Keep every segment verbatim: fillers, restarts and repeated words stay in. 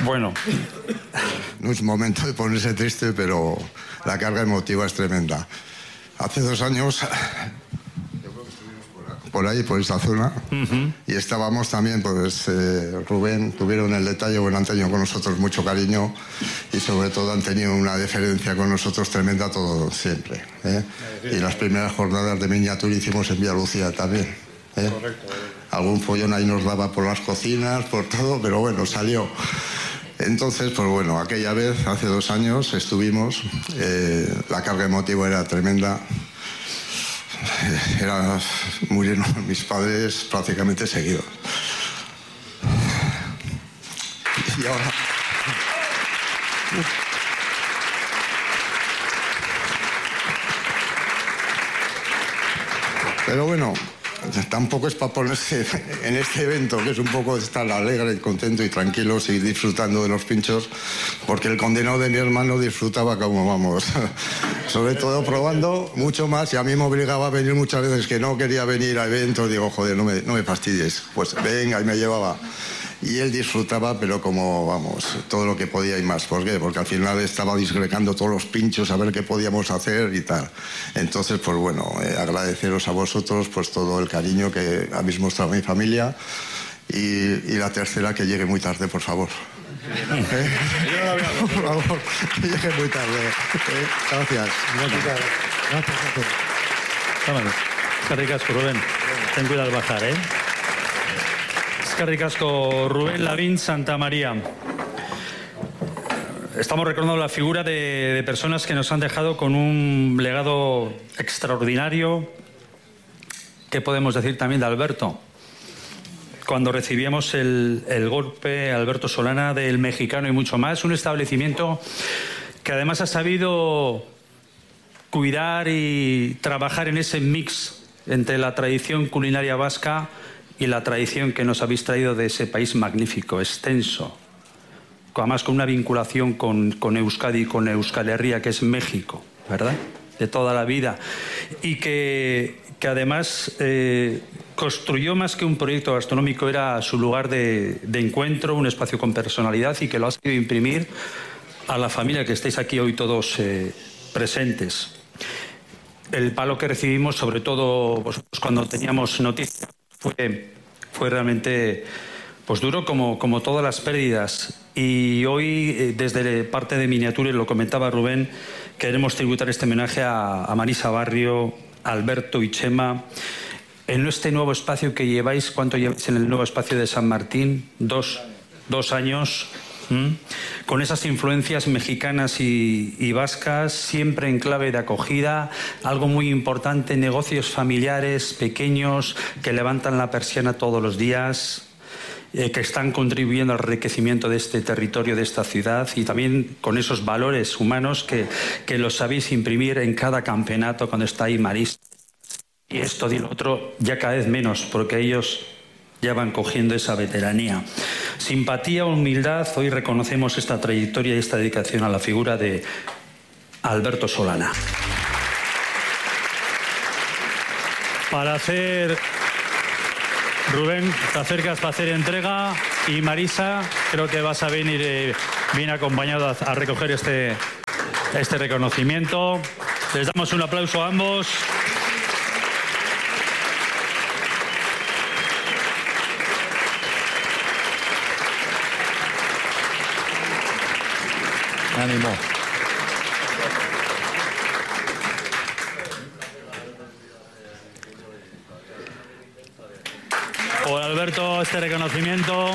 Bueno. No es momento de ponerse triste, pero la carga emotiva es tremenda. Hace dos años, por ahí, por esta zona, uh-huh. y estábamos también, pues eh, Rubén, tuvieron el detalle, bueno, han tenido con nosotros mucho cariño y sobre todo han tenido una deferencia con nosotros tremenda todo siempre. ¿eh? Y las primeras jornadas de miniatura hicimos en Villalucía también. ¿eh? Correcto. Algún follón ahí nos daba por las cocinas, por todo, pero bueno, salió. Entonces, pues bueno, aquella vez, hace dos años, estuvimos, eh, la carga emotiva era tremenda, era, murieron mis padres prácticamente seguidos. Y ahora... Pero bueno, tampoco es para ponerse en este evento, que es un poco estar alegre, contento y tranquilo, seguir disfrutando de los pinchos, porque el condenado de mi hermano disfrutaba como vamos, sobre todo probando mucho más, y a mí me obligaba a venir muchas veces que no quería venir a eventos, digo, joder, no me, no me fastidies, pues venga, y me llevaba. Y él disfrutaba, pero como, vamos, todo lo que podía y más. ¿Por qué? Porque al final estaba disgregando todos los pinchos a ver qué podíamos hacer y tal. Entonces, pues bueno, eh, agradeceros a vosotros pues todo el cariño que habéis mostrado a mi familia. Y, y la tercera, que llegue muy tarde, por favor. ¿Eh? Por favor, que llegue muy tarde. ¿Eh? Gracias. Gracias. Gracias a todos. Vámonos. Eskerrik asko, Rubén. Ten cuidado al bajar, ¿eh? Eskerrik asko, Rubén Lavín Santamaría. Estamos recordando la figura de, de personas que nos han dejado con un legado extraordinario. ¿Qué podemos decir también de Alberto? Cuando recibíamos el, el golpe, Alberto Solana, del Mexicano y mucho más, un establecimiento que además ha sabido cuidar y trabajar en ese mix entre la tradición culinaria vasca y la tradición que nos habéis traído de ese país magnífico, extenso, además con una vinculación con, con Euskadi y con Euskal Herria, que es México, ¿verdad? De toda la vida. Y que, que además eh, construyó más que un proyecto gastronómico, era su lugar de, de encuentro, un espacio con personalidad, y que lo ha sabido imprimir a la familia que estáis aquí hoy todos eh, presentes. El palo que recibimos, sobre todo vosotros cuando teníamos noticias, Fue, fue realmente pues duro como, como todas las pérdidas. Y hoy, desde parte de Miniature, lo comentaba Rubén, queremos tributar este homenaje a, a Marisa Barrio, a Alberto y Chema, en este nuevo espacio que lleváis. ¿Cuánto lleváis en el nuevo espacio de San Martín? Dos, dos años. ¿Mm? Con esas influencias mexicanas y, y vascas, siempre en clave de acogida, algo muy importante, negocios familiares pequeños que levantan la persiana todos los días, eh, que están contribuyendo al enriquecimiento de este territorio, de esta ciudad, y también con esos valores humanos que, que los sabéis imprimir en cada campeonato cuando está ahí Marisa. Y esto y lo otro ya cada vez menos, porque ellos ya van cogiendo esa veteranía. Simpatía, humildad, hoy reconocemos esta trayectoria y esta dedicación a la figura de Alberto Solana. Para hacer, Rubén, te acercas para hacer entrega, y Marisa, creo que vas a venir eh, bien acompañado a, a recoger este, este reconocimiento. Les damos un aplauso a ambos. Ánimo. Por Alberto, este reconocimiento.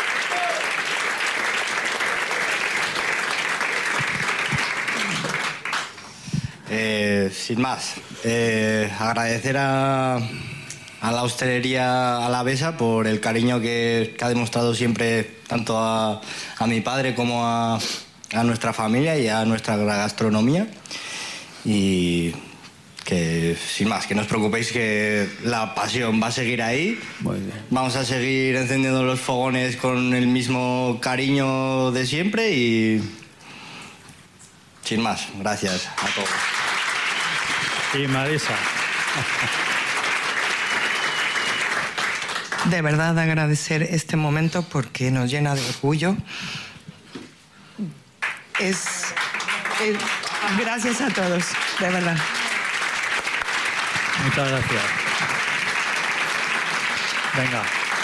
Eh, sin más, eh, agradecer a, a la hostelería alavesa por el cariño que, que ha demostrado siempre tanto a, a mi padre como a a nuestra familia y a nuestra gastronomía, y que sin más, que no os preocupéis, que la pasión va a seguir ahí. Muy bien. Vamos a seguir encendiendo los fogones con el mismo cariño de siempre, y sin más, gracias a todos. Y Marisa. De verdad agradecer este momento porque nos llena de orgullo es, es... Gracias a todos, de verdad. Muchas gracias. Venga.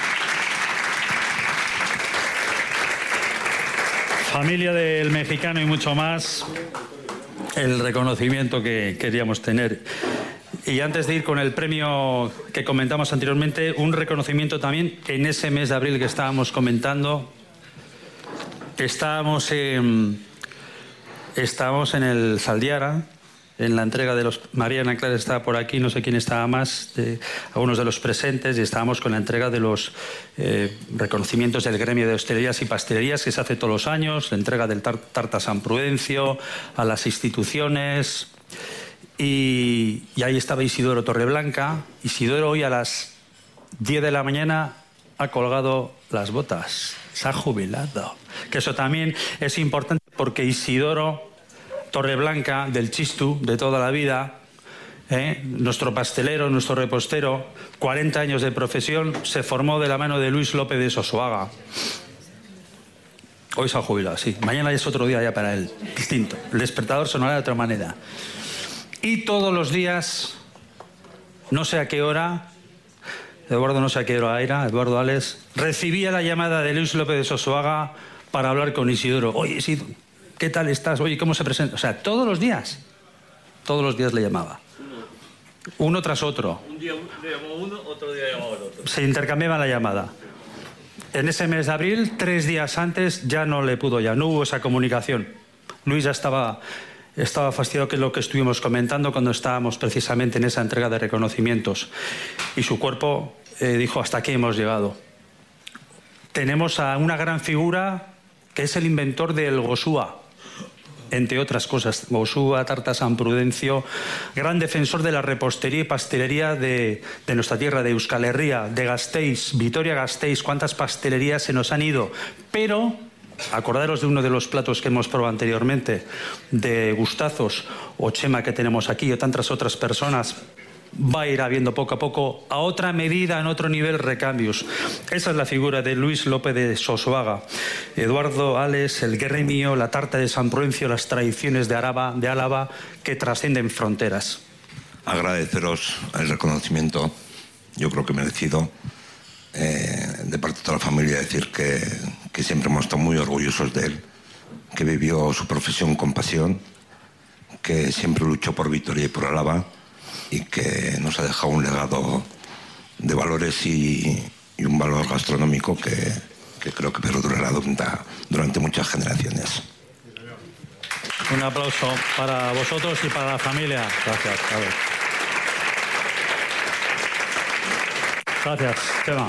Familia del mexicano y mucho más, el reconocimiento que queríamos tener. Y antes de ir con el premio que comentamos anteriormente, un reconocimiento también en ese mes de abril que estábamos comentando. Estábamos en, estábamos en el Zaldiara, en la entrega de los... Mariana Clara estaba por aquí, no sé quién estaba más, de algunos de los presentes, y estábamos con la entrega de los eh, reconocimientos del gremio de hostelerías y pastelerías que se hace todos los años, la entrega del tar Tarta San Prudencio a las instituciones, y, y ahí estaba Isidoro Torreblanca. Isidoro hoy a las diez de la mañana ha colgado las botas, se ha jubilado, que eso también es importante porque Isidoro Torreblanca, del Chistu, de toda la vida, ¿eh? Nuestro pastelero, nuestro repostero, cuarenta años de profesión, se formó de la mano de Luis López de Sosoaga. Hoy se ha jubilado, sí. Mañana es otro día ya para él, distinto. El despertador sonará de otra manera. Y todos los días, no sé a qué hora, Eduardo no sé a qué hora era, Eduardo Ales, recibía la llamada de Luis López de Sosoaga para hablar con Isidoro. Oye, Isidoro, ¿qué tal estás? Oye, ¿cómo se presenta? O sea, todos los días. Todos los días le llamaba. Uno tras otro. Un día le llamó uno, otro día llamaba al otro. Se intercambiaban la llamada. En ese mes de abril, tres días antes, ya no le pudo ya. No hubo esa comunicación. Luis ya estaba, estaba fastidiado, que es lo que estuvimos comentando cuando estábamos precisamente en esa entrega de reconocimientos. Y su cuerpo eh, dijo, hasta aquí hemos llegado. Tenemos a una gran figura que es el inventor del Gosúa, entre otras cosas. Gosúa, Tarta San Prudencio, gran defensor de la repostería y pastelería de, de nuestra tierra, de Euskal Herria, de Gasteiz, Vitoria-Gasteiz. Cuántas pastelerías se nos han ido. Pero acordaros de uno de los platos que hemos probado anteriormente, de Gustazos o Chema que tenemos aquí, o tantas otras personas. Va a ir habiendo poco a poco, a otra medida, en otro nivel, recambios. Esa es la figura de Luis López de Sosoaga. Eduardo Ales, el gremio, la tarta de San Prudencio, las tradiciones de, Araba, de Álava que trascienden fronteras. Agradeceros el reconocimiento, yo creo que merecido, eh, de parte de toda la familia, decir que, que siempre hemos estado muy orgullosos de él, que vivió su profesión con pasión, que siempre luchó por Vitoria y por Álava, y que nos ha dejado un legado de valores y, y un valor gastronómico que, que creo que perdurará durante, durante muchas generaciones. Un aplauso para vosotros y para la familia. Gracias. A ver. Gracias, Chema.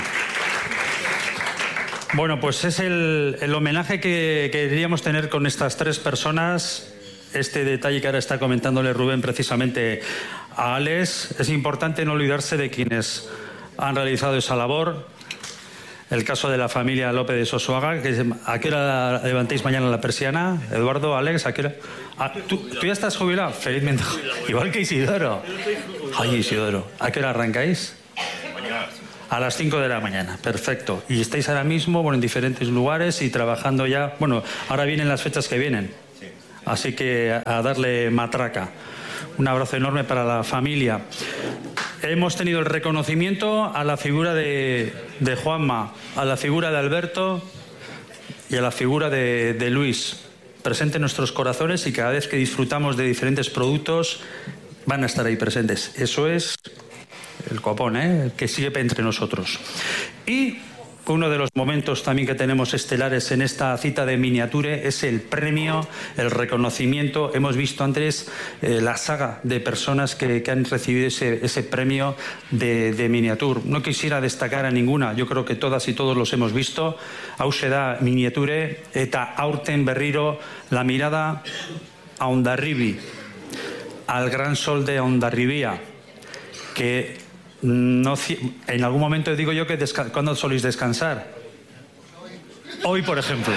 Bueno, pues es el, el homenaje que queríamos tener con estas tres personas. Este detalle que ahora está comentándole Rubén precisamente a Alex. Es importante no olvidarse de quienes han realizado esa labor. El caso de la familia López de Sosoaga. Que, ¿a qué hora levantéis mañana la persiana? Eduardo, Alex, ¿a qué hora? Ah, ¿tú, ¿Tú ya estás jubilado? Felizmente. Igual que Isidoro. Ay, Isidoro. ¿A qué hora arrancáis? A las cinco de la mañana, perfecto. Y estáis ahora mismo, bueno, en diferentes lugares y trabajando ya. Bueno, ahora vienen las fechas que vienen. Así que a darle matraca. Un abrazo enorme para la familia. Hemos tenido el reconocimiento a la figura de, de Juanma, a la figura de Alberto y a la figura de, de Luis. Presente en nuestros corazones y cada vez que disfrutamos de diferentes productos van a estar ahí presentes. Eso es el copón, ¿eh? Que sigue entre nosotros. Y uno de los momentos también que tenemos estelares en esta cita de Miniature es el premio, el reconocimiento. Hemos visto antes eh, la saga de personas que, que han recibido ese, ese premio de, de Miniature. No quisiera destacar a ninguna, yo creo que todas y todos los hemos visto. Hauxe da Miniature eta aurten berriro la mirada a Hondarribi, al gran sol de Hondarribia, que no, en algún momento digo yo que ¿cuándo soléis descansar? Hoy, por ejemplo.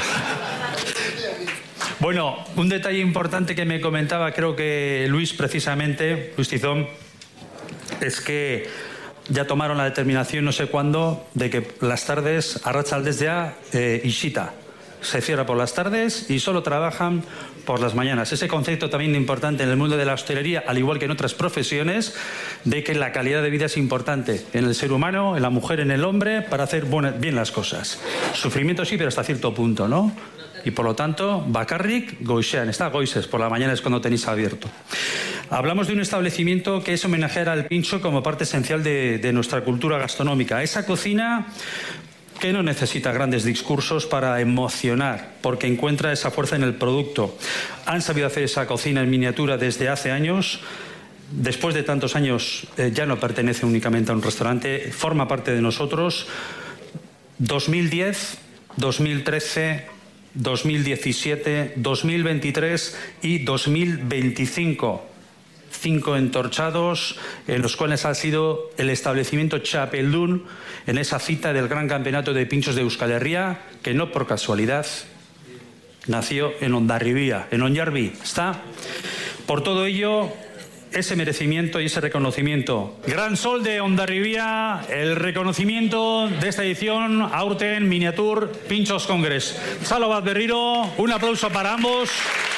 Bueno, un detalle importante que me comentaba, creo que Luis precisamente, Luis Tizón, es que ya tomaron la determinación, no sé cuándo, de que las tardes arratsaldez ya eh, isita. se cierra por las tardes y solo trabajan por las mañanas. Ese concepto también importante en el mundo de la hostelería, al igual que en otras profesiones, de que la calidad de vida es importante en el ser humano, en la mujer, en el hombre, para hacer buenas, bien las cosas. Sufrimiento sí, pero hasta cierto punto, ¿no? Y por lo tanto, bakarrik goizean, está goizes, por la mañana es cuando tenéis abierto. Hablamos de un establecimiento que es homenajear al pincho como parte esencial de, de nuestra cultura gastronómica. Esa cocina que no necesita grandes discursos para emocionar, porque encuentra esa fuerza en el producto. Han sabido hacer esa cocina en miniatura desde hace años. Después de tantos años eh, ya no pertenece únicamente a un restaurante, forma parte de nosotros. dos mil diez, dos mil trece, dos mil diecisiete, dos mil veintitrés y dos mil veinticinco. Cinco entorchados, en los cuales ha sido el establecimiento Txapeldun en esa cita del Gran Campeonato de Pinchos de Euskal Herria, que no por casualidad nació en Hondarribia, en Onyarbi. ¿Está? Por todo ello, ese merecimiento y ese reconocimiento. Gran Sol de Hondarribia, el reconocimiento de esta edición, aurten Miniatur Pinchos Congress. Salo bat berriro, un aplauso para ambos.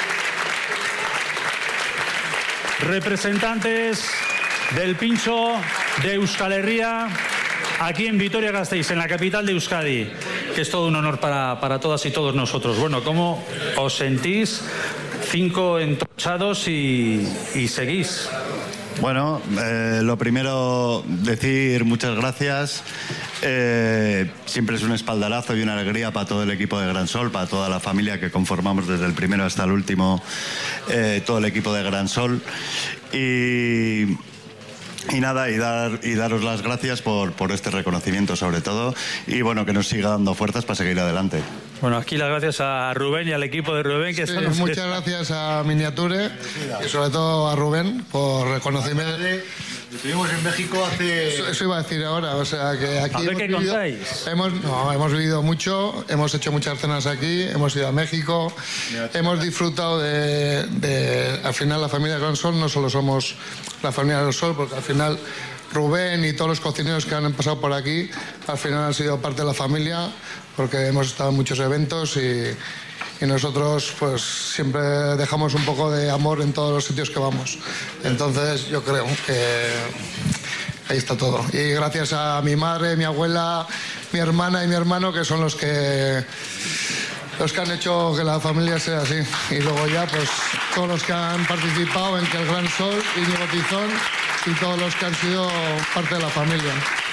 Representantes del pincho de Euskal Herria, aquí en Vitoria-Gasteiz, en la capital de Euskadi, que es todo un honor para, para todas y todos nosotros. Bueno, ¿cómo os sentís? Cinco entorchados y, y seguís. Bueno, eh, lo primero, decir muchas gracias. Eh, siempre es un espaldarazo y una alegría para todo el equipo de Gran Sol, para toda la familia que conformamos desde el primero hasta el último, eh, todo el equipo de Gran Sol. Y, y nada, y, dar, y daros las gracias por, por este reconocimiento sobre todo, y bueno, que nos siga dando fuerzas para seguir adelante. Bueno, aquí las gracias a Rubén y al equipo de Rubén, que sí, son los muchas que... gracias a Miniature y sobre todo a Rubén por reconocimiento. Estuvimos en México hace... Eso, eso iba a decir ahora, o sea que aquí... A ver hemos qué vivido, contáis. Hemos, no, hemos vivido mucho, hemos hecho muchas cenas aquí, hemos ido a México, hemos disfrutado de, de... Al final la familia Gran Sol no solo somos la familia Gran Sol, porque al final Rubén y todos los cocineros que han pasado por aquí, al final han sido parte de la familia, porque hemos estado en muchos eventos y... y nosotros pues siempre dejamos un poco de amor en todos los sitios que vamos. Entonces yo creo que ahí está todo. Y gracias a mi madre, mi abuela, mi hermana y mi hermano, que son los que los que han hecho que la familia sea así. Y luego ya pues todos los que han participado en que el Gran Sol, Íñigo Tizón y todos los que han sido parte de la familia.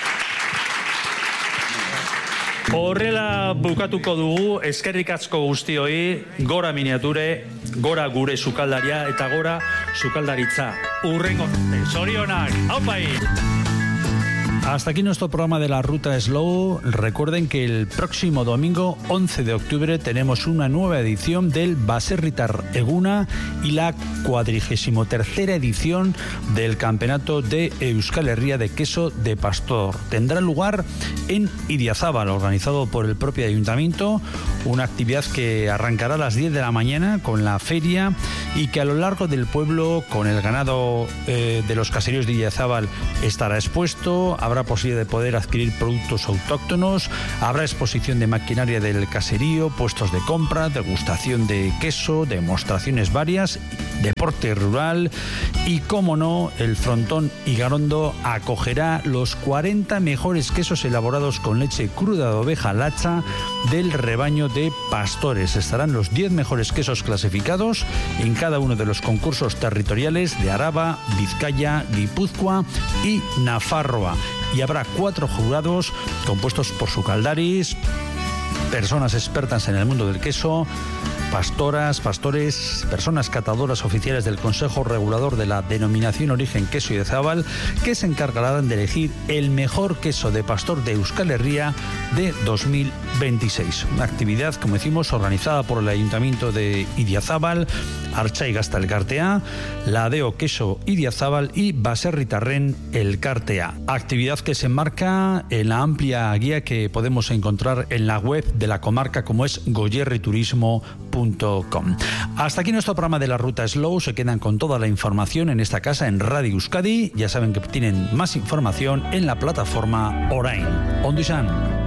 Horrela bukatuko dugu, eskerrik asko guztioi, gora Miniature, gora gure sukaldaria eta gora sukaldaritza. Urrengo, zorionak, aupai! Hasta aquí nuestro programa de la Ruta Slow. Recuerden que el próximo domingo once de octubre tenemos una nueva edición del Baserritar Eguna y la cuadrigésimo tercera edición del Campeonato de Euskal Herria de Queso de Pastor. Tendrá lugar en Idiazábal, organizado por el propio ayuntamiento, una actividad que arrancará a las diez de la mañana con la feria y que a lo largo del pueblo, con el ganado eh, de los caseríos de Idiazábal, estará expuesto. Habrá posibilidad de poder adquirir productos autóctonos, habrá exposición de maquinaria del caserío, puestos de compra, degustación de queso, demostraciones varias, deporte rural y, como no, el Frontón Igarondo acogerá los cuarenta mejores quesos elaborados con leche cruda de oveja lacha del rebaño de pastores. Estarán los diez mejores quesos clasificados en cada uno de los concursos territoriales de Araba, Vizcaya, Guipúzcoa y Nafarroa. Y habrá cuatro jurados compuestos por sukaldaris, personas expertas en el mundo del queso, pastoras, pastores, personas catadoras oficiales del Consejo Regulador de la Denominación Origen Queso Idiazábal, que se encargarán de elegir el mejor queso de pastor de Euskal Herria de dos mil veintiséis. Una actividad, como decimos, organizada por el Ayuntamiento de Idiazábal, Artxai Gazta Elkartea, la Deo Queso Idiazábal y Baserritarren Elkartea. Actividad que se enmarca en la amplia guía que podemos encontrar en la web de la comarca, como es goierriturismo punto com. Hasta aquí nuestro programa de la Ruta Slow. Se quedan con toda la información en esta casa, en Radio Euskadi. Ya saben que tienen más información en la plataforma Orain. Ondo izan.